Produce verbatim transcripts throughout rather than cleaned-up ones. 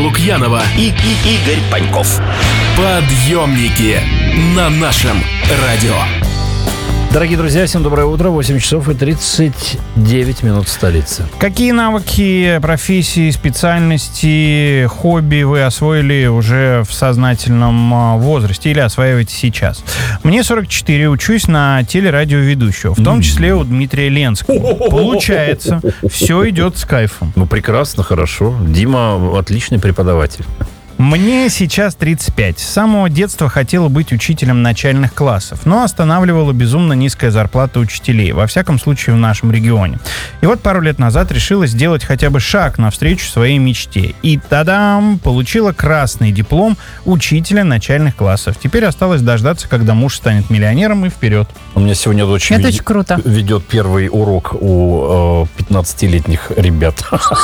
Лукьянова и, и Игорь Паньков. Подъемники на нашем радио. Дорогие друзья, всем доброе утро. восемь часов и тридцать девять минут в столице. Какие навыки, профессии, специальности, хобби вы освоили уже в сознательном возрасте или осваиваете сейчас? Мне сорок четыре, учусь на телерадиоведущего, в том числе у Дмитрия Ленского. Получается, все идет с кайфом. Ну, прекрасно, хорошо. Дима отличный преподаватель. Мне сейчас тридцать пять. С самого детства хотела быть учителем начальных классов, но останавливала безумно низкая зарплата учителей, во всяком случае в нашем регионе. И вот пару лет назад решила сделать хотя бы шаг навстречу своей мечте. И тадам! Получила красный диплом учителя начальных классов. Теперь осталось дождаться, когда муж станет миллионером, и вперед. У меня сегодня дочь Это вед... очень круто. ведет первый урок у э, пятнадцатилетних ребят.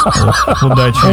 Удачи.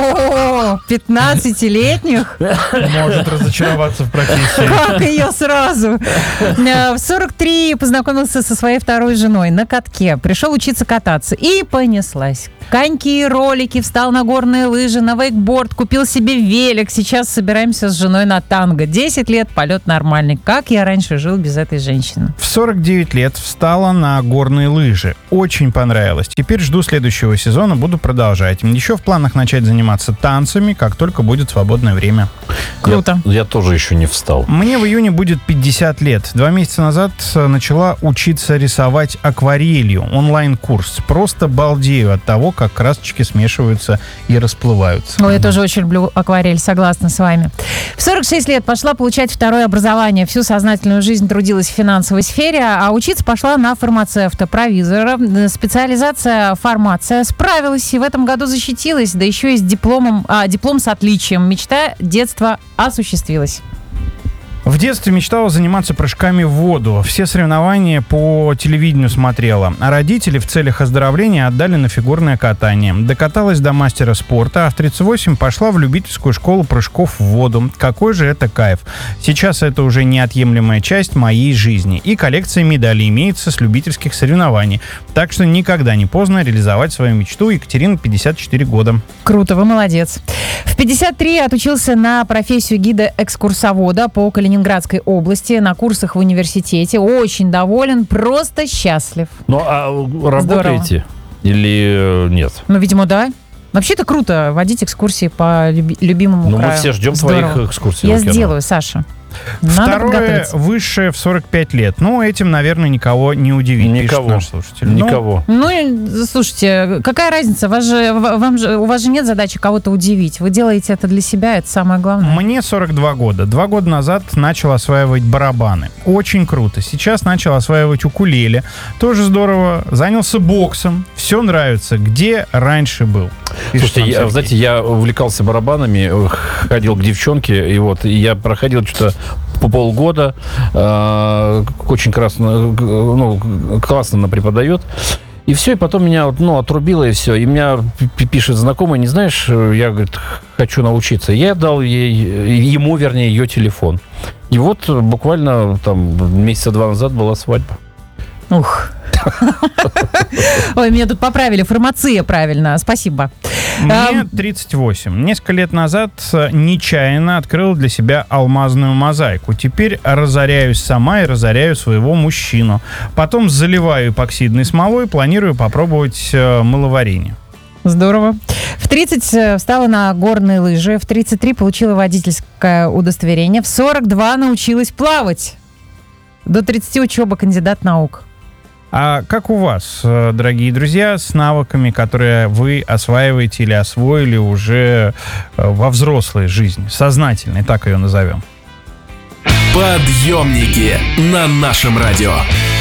О, пятнадцатилетних? Может разочароваться в профессии. Как ее сразу? В сорок три познакомился со своей второй женой на катке. Пришел учиться кататься. И понеслась. Коньки, ролики, встал на горные лыжи, на вейкборд, купил себе велик. Сейчас собираемся с женой на танго. десять лет, полет нормальный. Как я раньше жил без этой женщины? В сорок девять лет встала на горные лыжи. Очень понравилось. Теперь жду следующего сезона, буду продолжать. Еще в планах начать заниматься танцами, как только будет свободное время. Круто. Я, я тоже еще не встал. Мне в июне будет пятьдесят лет. Два месяца назад начала учиться рисовать акварелью. Онлайн-курс. Просто балдею от того, как красочки смешиваются и расплываются. Ой, я тоже очень люблю акварель, согласна с вами. В сорок шесть лет пошла получать второе образование. Всю сознательную жизнь трудилась в финансовой сфере, а учиться пошла на фармацевта, провизора. Специализация фармация. Справилась и в этом году защитилась, да еще и с дипломом, а, диплом с отличием. Мечта детства осуществилась. В детстве мечтала заниматься прыжками в воду. Все соревнования по телевидению смотрела. А родители в целях оздоровления отдали на фигурное катание. Докаталась до мастера спорта, а в тридцать восемь пошла в любительскую школу прыжков в воду. Какой же это кайф. Сейчас это уже неотъемлемая часть моей жизни. И коллекция медалей имеется с любительских соревнований. Так что никогда не поздно реализовать свою мечту. Екатерина, пятьдесят четыре года. Круто, вы молодец. В пятьдесят три отучился на профессию гида-экскурсовода по Калининградской области, на курсах в университете. Очень доволен, просто счастлив. Ну, а работаете? Здорово. Или нет? Ну, видимо, да. Вообще-то круто водить экскурсии по люби- любимому ну, краю. Ну, мы все ждем Здорово. твоих экскурсий. Я Лукьянова. сделаю, Саша. Надо Второе, высшее в сорок пять лет. Ну, этим, наверное, никого не удивить. Никого. Наш слушатель. Никого. Ну, ну, слушайте, какая разница? Вас же, вам же, у вас же нет задачи кого-то удивить. Вы делаете это для себя, это самое главное. Мне сорок два года. Два года назад начал осваивать барабаны. Очень круто. Сейчас начал осваивать укулеле. Тоже здорово. Занялся боксом. Все нравится. Где раньше был? Слушайте, я, знаете, я увлекался барабанами, ходил к девчонке, и вот и я проходил что-то по полгода. Э, очень красно, ну, классно она преподает. И все, и потом меня, ну, отрубило, и все. И меня пишет знакомый, не знаешь, я, говорит, хочу научиться. Я дал ей, ему, вернее, ее телефон. И вот буквально там месяца два назад была свадьба. Ух. Ой, меня тут поправили. Фармация, правильно. Спасибо. Мне тридцать восемь. Несколько лет назад нечаянно открыл для себя алмазную мозаику. Теперь разоряюсь сама и разоряю своего мужчину. Потом заливаю эпоксидной смолой, планирую попробовать мыловарение. Здорово. В тридцать встала на горные лыжи. В тридцать три получила водительское удостоверение. В сорок два научилась плавать. До тридцати учеба, кандидат наук. А как у вас, дорогие друзья, с навыками, которые вы осваиваете или освоили уже во взрослой жизни, сознательной, так ее назовем? Подъемники на нашем радио.